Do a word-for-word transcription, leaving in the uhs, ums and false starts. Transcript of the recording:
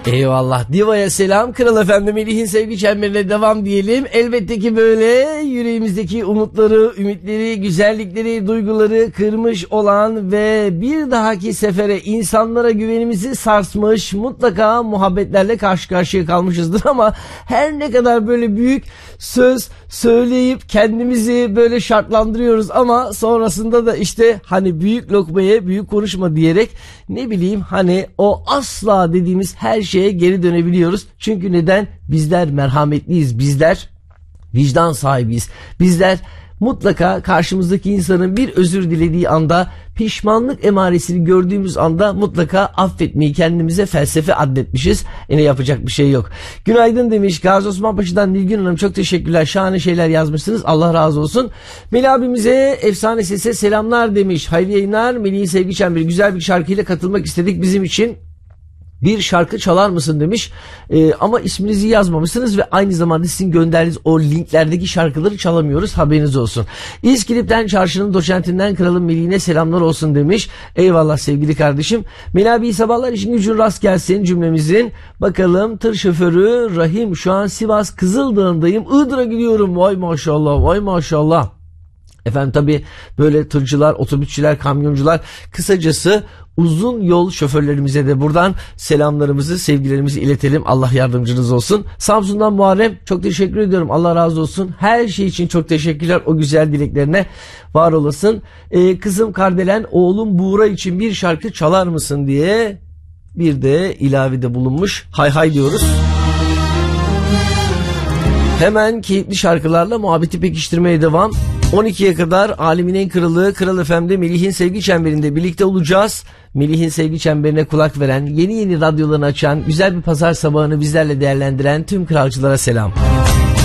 Eyvallah. Diva'ya selam. Kral Efendi Melih'in sevgi çemberine devam diyelim. Elbette ki böyle yüreğimizdeki umutları, ümitleri, güzellikleri, duyguları kırmış olan ve bir dahaki sefere insanlara güvenimizi sarsmış mutlaka muhabbetlerle karşı karşıya kalmışızdır ama her ne kadar böyle büyük söz söyleyip kendimizi böyle şartlandırıyoruz ama sonrasında da işte hani büyük lokmaya büyük konuşma diyerek ne bileyim hani o asla dediğimiz her şeye geri dönebiliyoruz. Çünkü neden? Bizler merhametliyiz, bizler vicdan sahibiyiz, bizler mutlaka karşımızdaki insanın bir özür dilediği anda, pişmanlık emaresini gördüğümüz anda mutlaka affetmeyi kendimize felsefe adetmişiz. Yine yapacak bir şey yok. Günaydın demiş Gazi Osman Paşa'dan Nilgün Hanım, çok teşekkürler, şahane şeyler yazmışsınız, Allah razı olsun. Melih abimize efsane sese selamlar demiş. Hayırlı yayınlar. Melih'in sevgi çemberi, güzel bir şarkıyla katılmak istedik, bizim için bir şarkı çalar mısın demiş. Ee, ama isminizi yazmamışsınız ve aynı zamanda sizin gönderdiğiniz o linklerdeki şarkıları çalamıyoruz, haberiniz olsun. İskilip'ten Çarşı'nın doçentinden Kralın Melih'ine selamlar olsun demiş. Eyvallah sevgili kardeşim. Melih abi iyi sabahlar, işin gücün rast gelsin cümlemizin. Bakalım tır şoförü Rahim, şu an Sivas Kızıldağ'ındayım, Iğdır'a gidiyorum. Vay maşallah, vay maşallah. Efendim tabii böyle tırcılar, otobüsçüler, kamyoncular, kısacası uzun yol şoförlerimize de buradan selamlarımızı, sevgilerimizi iletelim. Allah yardımcınız olsun. Samsun'dan Muharrem, çok teşekkür ediyorum. Allah razı olsun. Her şey için çok teşekkürler. O güzel dileklerine var olasın. Ee, kızım Kardelen, oğlum Buğra için bir şarkı çalar mısın diye bir de ilavede bulunmuş. Hay hay diyoruz. Hemen keyifli şarkılarla muhabbeti pekiştirmeye devam. on ikiye kadar Alemin en kralı Kral F M'de Melih'in sevgi çemberinde birlikte olacağız. Melih'in sevgi çemberine kulak veren, yeni yeni radyolarını açan, güzel bir pazar sabahını bizlerle değerlendiren tüm kralcılara selam.